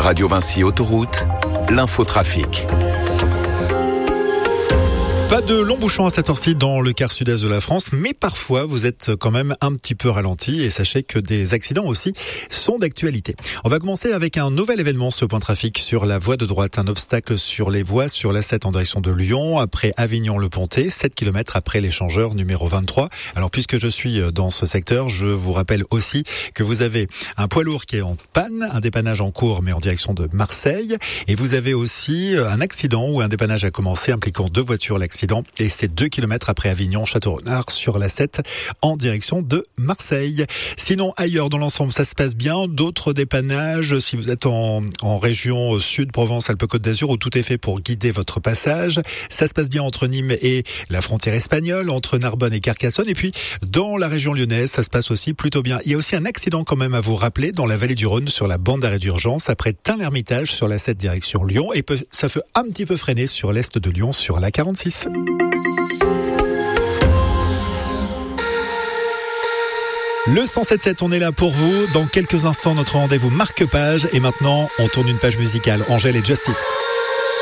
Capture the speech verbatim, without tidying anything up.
Radio Vinci Autoroute, l'infotrafic. Pas de longs bouchons à cette heure-ci dans le quart sud-est de la France, mais parfois vous êtes quand même un petit peu ralenti et sachez que des accidents aussi sont d'actualité. On va commencer avec un nouvel événement, ce point trafic sur la voie de droite. Un obstacle sur les voies sur l'A sept en direction de Lyon, après Avignon-le-Pontet, sept kilomètres après l'échangeur numéro vingt-trois. Alors puisque je suis dans ce secteur, je vous rappelle aussi que vous avez un poids lourd qui est en panne, un dépannage en cours mais en direction de Marseille, et vous avez aussi un accident où un dépannage a commencé impliquant deux voitures. L'accident et c'est deux kilomètres après Avignon-Château-Renard sur l'A sept en direction de Marseille. Sinon, ailleurs dans l'ensemble, ça se passe bien. D'autres dépannages, si vous êtes en, en région sud, Provence, Alpes-Côte d'Azur, où tout est fait pour guider votre passage. Ça se passe bien entre Nîmes et la frontière espagnole, entre Narbonne et Carcassonne. Et puis, dans la région lyonnaise, ça se passe aussi plutôt bien. Il y a aussi un accident quand même à vous rappeler dans la vallée du Rhône sur la bande d'arrêt d'urgence après Tain-l'Hermitage sur l'A sept direction Lyon. Et peut, ça fait un petit peu freiner sur l'est de Lyon sur l'A quarante-six. Le cent sept sept, on est là pour vous. Dans quelques instants, notre rendez-vous marque-page. Et maintenant, on tourne une page musicale. Angèle et Justice.